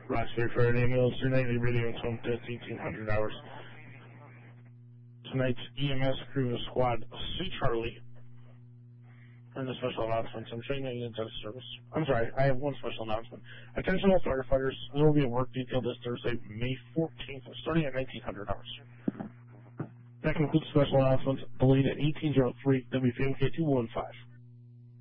Roxbury Fire Ambulance, your nightly radio until 1800 hours. Tonight's EMS crew is Squad C Charlie. And a special announcement. I'm showing you into service. I'm sorry, I have one special announcement. Attention all firefighters, there will be a work detail this Thursday, May 14th, starting at 1900 hours. That concludes special announcements. Delayed at 1803 WFMK 215.